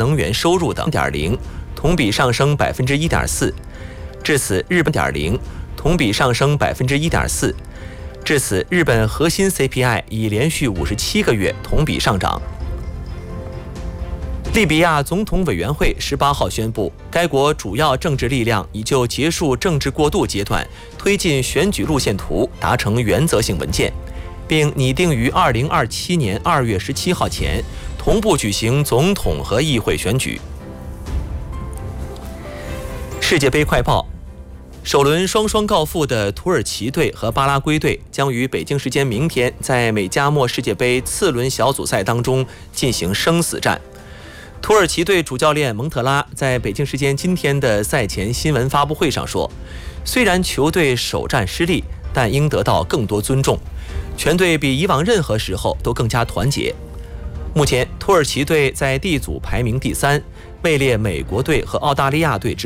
能源收入等1.0%，同比上升1.4%。至此，日本1.0%，同比上升1.4%。至此，日本核心 CPI 已连续57个月同比上涨。利比亚总统委员会18号宣布，该国主要政治力量已就结束政治过渡阶段、推进选举路线图达成原则性文件，并拟定于2027年2月17号前同步举行总统和议会选举。世界杯快报：首轮双双告负的土耳其队和巴拉圭队将于北京时间明天在美加墨世界杯次轮小组赛当中进行生死战。土耳其队主教练蒙特拉在北京时间今天的赛前新闻发布会上说，虽然球队首战失利，但应得到更多尊重，全队比以往任何时候都更加团结。目前土耳其队在 D 组排名第3，位列美国队和澳大利亚队之